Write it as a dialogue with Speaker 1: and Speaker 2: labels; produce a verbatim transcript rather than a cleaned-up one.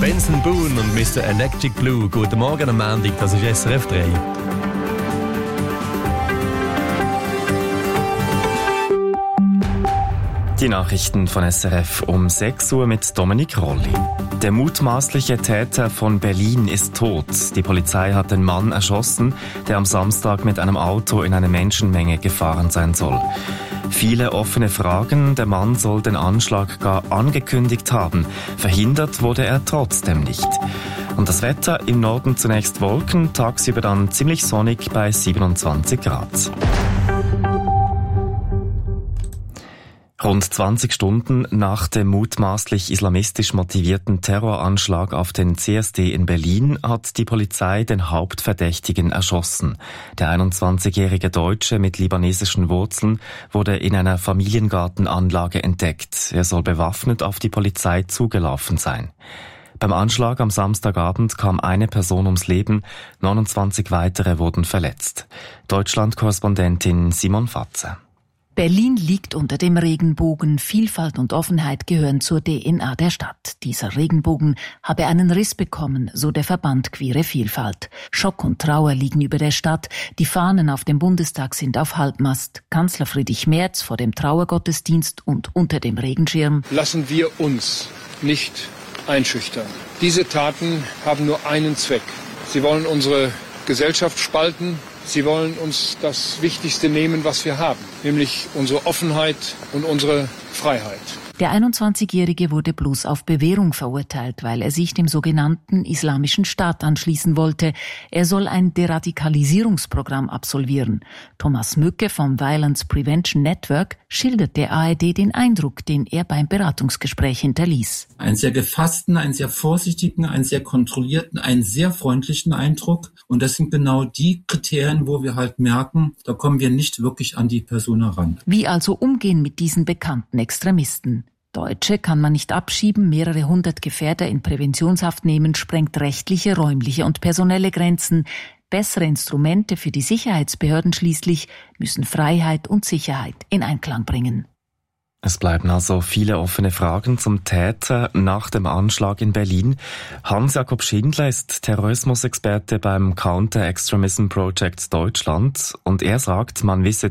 Speaker 1: Benson Boone und Mister Electric Blue. Guten Morgen am Montag, das ist S R F drei.
Speaker 2: Die Nachrichten von S R F um sechs Uhr mit Dominik Rolli. Der mutmaßliche Täter von Berlin ist tot. Die Polizei hat den Mann erschossen, der am Samstag mit einem Auto in eine Menschenmenge gefahren sein soll. Viele offene Fragen. Der Mann soll den Anschlag gar angekündigt haben. Verhindert wurde er trotzdem nicht. Und das Wetter: im Norden zunächst Wolken, tagsüber dann ziemlich sonnig bei siebenundzwanzig Grad. Rund zwanzig Stunden nach dem mutmaßlich islamistisch motivierten Terroranschlag auf den C S D in Berlin hat die Polizei den Hauptverdächtigen erschossen. Der einundzwanzigjährige Deutsche mit libanesischen Wurzeln wurde in einer Familiengartenanlage entdeckt. Er soll bewaffnet auf die Polizei zugelaufen sein. Beim Anschlag am Samstagabend kam eine Person ums Leben, neunundzwanzig weitere wurden verletzt. Deutschland-Korrespondentin Simon Fatze.
Speaker 3: Berlin liegt unter dem Regenbogen. Vielfalt und Offenheit gehören zur D N A der Stadt. Dieser Regenbogen habe einen Riss bekommen, so der Verband Queere Vielfalt. Schock und Trauer liegen über der Stadt. Die Fahnen auf dem Bundestag sind auf Halbmast. Kanzler Friedrich Merz vor dem Trauergottesdienst und unter dem Regenschirm.
Speaker 4: Lassen wir uns nicht einschüchtern. Diese Taten haben nur einen Zweck. Sie wollen unsere Gesellschaft spalten. Sie wollen uns das Wichtigste nehmen, was wir haben, nämlich unsere Offenheit und unsere Freiheit.
Speaker 3: Der einundzwanzigjährige wurde bloß auf Bewährung verurteilt, weil er sich dem sogenannten Islamischen Staat anschließen wollte. Er soll ein Deradikalisierungsprogramm absolvieren. Thomas Mücke vom Violence Prevention Network schildert der A R D den Eindruck, den er beim Beratungsgespräch hinterließ.
Speaker 5: Einen sehr gefassten, einen sehr vorsichtigen, einen sehr kontrollierten, einen sehr freundlichen Eindruck. Und das sind genau die Kriterien, wo wir halt merken, da kommen wir nicht wirklich an die Person heran.
Speaker 3: Wie also umgehen mit diesen bekannten Extremisten? Deutsche kann man nicht abschieben, mehrere hundert Gefährder in Präventionshaft nehmen, sprengt rechtliche, räumliche und personelle Grenzen. Bessere Instrumente für die Sicherheitsbehörden schließlich müssen Freiheit und Sicherheit in Einklang bringen.
Speaker 2: Es bleiben also viele offene Fragen zum Täter nach dem Anschlag in Berlin. Hans-Jakob Schindler ist Terrorismusexperte beim Counter Extremism Project Deutschland und er sagt, man wisse